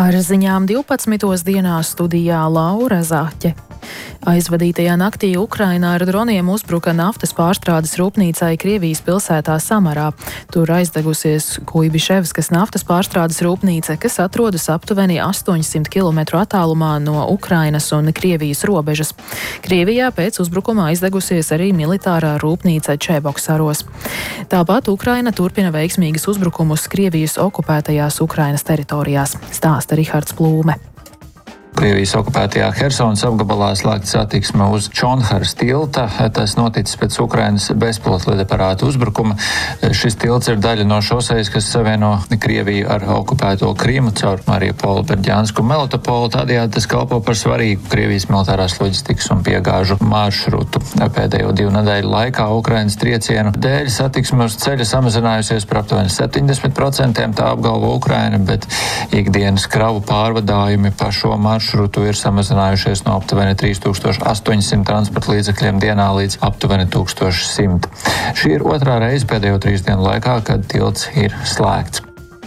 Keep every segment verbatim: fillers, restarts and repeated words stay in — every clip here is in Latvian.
Ar ziņām divpadsmitos dienā studijā Laura Zaķe. Aizvadītajā naktī Ukrainā ar droniem uzbruka naftas pārstrādes rūpnīcai Krievijas pilsētā Samarā. Tur aizdegusies Kuibiševskas naftas pārstrādes rūpnīca, kas atrodas aptuveni astoņsimt kilometru attālumā no Ukrainas un Krievijas robežas. Krievijā pēc uzbrukuma aizdegusies arī militārā rūpnīca Čeboksaros. Tāpat Ukraina turpina veiksmīgas uzbrukumus Krievijas okupētajās Ukrainas teritorijās, stāsta Rihards Plūme. Krievijas okupētajā Hersonas apgabalā slēgta satiksme uz Čonharas tilta. Tas noticis pēc Ukrainas bezpilota lidaparāta uzbrukuma. Šis tilts ir daļa no šosejas, kas savieno Krieviju ar okupēto Krimu caur Mariupolu, Berģānsku un Melitopolu. Tādējādi tas kalpo par svarīgu Krievijas militārās loģistikas un piegāžu maršrutu. Pēdējo divu nedēļu laikā Ukrainas triecienu dēļ satiksme uz ceļa samazinājusies par aptuveni septiņdesmit procentiem, tā apgalvo Ukraina, bet ikdienas kravu pārvadājumi pa šo maršrutu maršrutu ir samazinājušies no aptuveni trīs tūkstoši astoņsimt transporta līdzekļiem dienā līdz aptuveni tūkstoš simt. Šī ir otrā reize pēdējo trīs dienu laikā, kad tilts ir slēgts.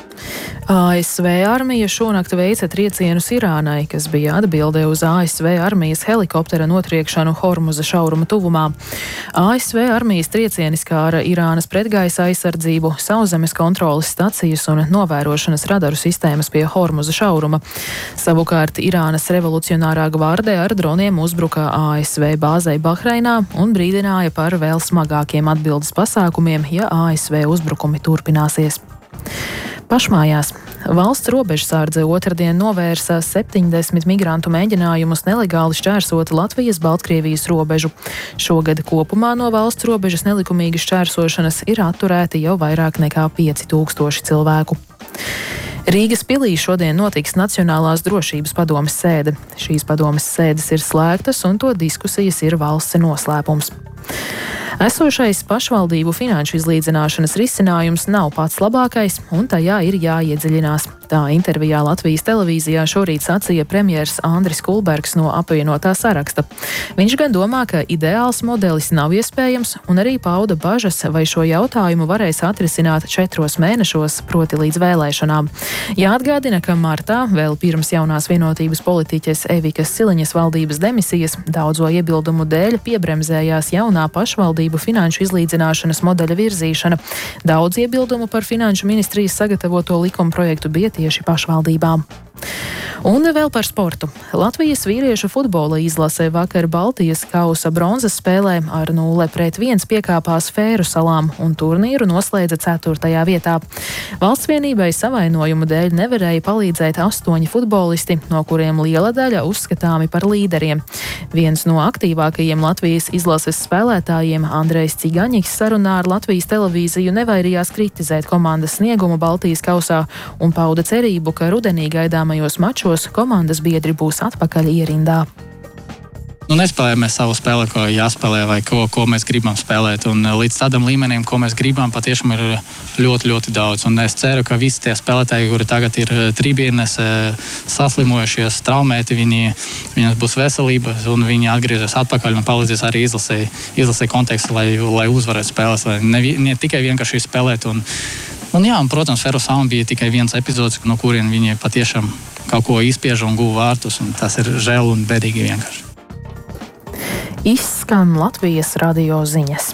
A S V armija šonakt veica triecienus Irānai, kas bija atbilde uz A S V armijas helikoptera notriekšanu Hormuza šauruma tuvumā. A S V armijas triecieni skāra Irānas pretgaisa aizsardzību, sauszemes kontroles stacijas un novērošanas radaru sistēmas pie Hormuza šauruma. Savukārt Irānas revolucionārā gvardē ar droniem uzbruka A S V bāzei Bahreinā un brīdināja par vēl smagākiem atbildes pasākumiem, ja A S V uzbrukumi turpināsies. Pašmājās. Valsts robežsardze otrdien novērsa septiņdesmit migrantu mēģinājumus nelegāli šķērsot Latvijas-Baltkrievijas robežu. Šogad kopumā no valsts robežas nelikumīgi šķērsošanas ir atturēti jau vairāk nekā pieci tūkstoši cilvēku. Rīgas pilī šodien notiks Nacionālās drošības padomes sēde. Šīs padomes sēdes ir slēgtas un to diskusijas ir valsts noslēpums. Esošais pašvaldību finanšu izlīdzināšanas risinājums nav pats labākais, un tajā ir jāiedziļinās. Tā intervijā Latvijas televīzijā šorīt sacīja premjers Andris Kulbergs no apvienotā saraksta. Viņš gan domā, ka ideāls modelis nav iespējams, un arī pauda bažas, vai šo jautājumu varēs atrisināt četros mēnešos, proti līdz vēlēšanām. Jāatgādina, ka martā, vēl pirms jaunās vienotības politiķes Evikas Siliņas valdības demisijas, daudzo iebildumu dēļ piebremzējās jaunā pašvaldību finanšu izlīdzināšanas modeļa virzīšana. Daudz iebildumu par finanšu ministrijas sagatavoto likuma projektu bija tieši pašvaldībām. Un vēl par sportu. Latvijas vīriešu futbola izlase vakar Baltijas kausa bronzas spēlē ar nulle pret viens piekāpās Fēru salām un turnīru noslēdza ceturtajā vietā. Valsts vienībai savainojumu dēļ nevarēja palīdzēt astoņi futbolisti, no kuriem liela daļa uzskatāmi par līderiem. Viens no aktīvākajiem Latvijas izlases spēlētājiem, Andrejs Cigaņiks, sarunā ar Latvijas televīziju nevairījās kritizēt komandas sniegumu Baltijas kausā un pauda cerību, ka rudenī gaidāmajos mačos komandas biedri būs atpakaļ ierindā. Nu, nespēlējam mēs savu spēli, ko jāspēlē vai ko, ko mēs gribam spēlēt. Un līdz tādam līmenim, ko mēs gribam, patiešām ir ļoti, ļoti daudz. Un es ceru, ka visi tie spēlētāji, kuri tagad ir tribīnes, saslimojušies, traumēti, viņi, viņas būs veselības un viņi atgriežas atpakaļ un palīdzēs arī izlasēji, izlasēji kontekstu, lai, lai uzvarētu spēles, lai ne, ne tikai vienkārši spēlēt. Un, un jā, un, protams, Fēru salām bija tikai viens epizods, no kuriem viņi patiešām kaut ko izspiež un guva vārtus, un tas ir žēl un bēdīgi vienkārši. Izskan Latvijas radio ziņas.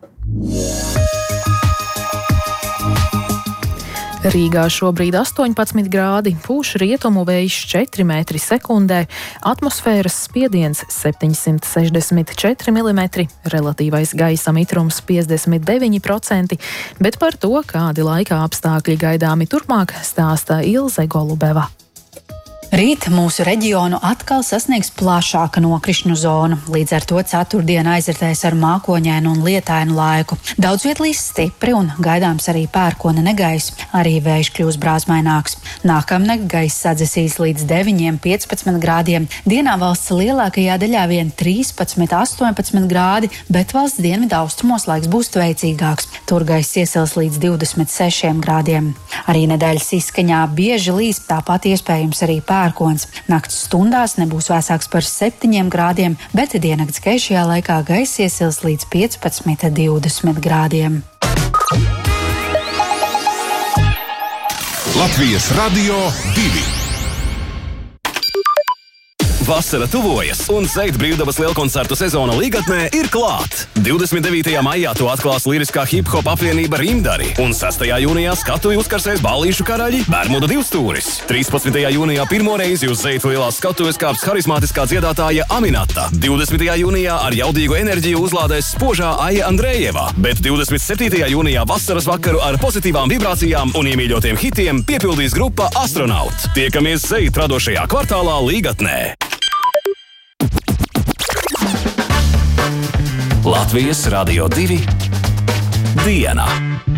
Rīgā šobrīd astoņpadsmit grādi, pūš rietumu vējš četri metri sekundē, atmosfēras spiediens septiņsimt sešdesmit četri milimetri, relatīvais gaisa mitrums piecdesmit deviņi procenti, bet par to, kādi laika apstākļi gaidāmi turpmāk, stāsta Ilze Golubeva. Rīt mūsu reģionu atkal sasniegs plašāka nokrišņu zona, līdz ar to ceturtdiena aizritēs ar mākoņainu un lietainu laiku. Daudz viet līs stipri un gaidāms arī pērkona negaiss, arī vējš kļūs brāzmaināks. Nākamnakt gaiss sadzesīs līdz deviņiem piecpadsmit grādiem, dienā valsts lielākajā daļā vien trīspadsmit astoņpadsmit grādi, bet valsts dienvidu austrumos laiks būs tveicīgāks. Tur gaiss iesils līdz divdesmit sešiem grādiem. Arī nedēļas izskaņā bieži līs, tāpat iespējams arī pērkona. Pērkons. Nakts stundās nebūs vēsāks par septiņiem grādiem, bet diennakts gaišajā laikā gaiss iesils līdz piecpadsmit divdesmit grādiem. Latvijas radio divi. Vasara tuvojas, un Zeit brīvdabas lielkoncertu sezona Līgatnē ir klāt. divdesmit devītajā maijā to atklās liriskā hip-hop apvienība Rimdari, un sestajā jūnijā skatuvi uzkarsēs ballīšu karaļi Bermuda divstūris. trīspadsmitajā jūnijā pirmo reizi uz Zeit lielās skatuves kāps harismātiskā dziedātāja Aminata. divdesmitajā jūnijā ar jaudīgu enerģiju uzlādēs spožā Aija Andrējeva, bet divdesmit septītajā jūnijā vasaras vakaru ar pozitīvām vibrācijām un iemīļotiem hitiem piepildīs grupa Astronaut. Tiekamies Zeit radošajā kvartālā Līgatnē. Latvijas Radio divi diena.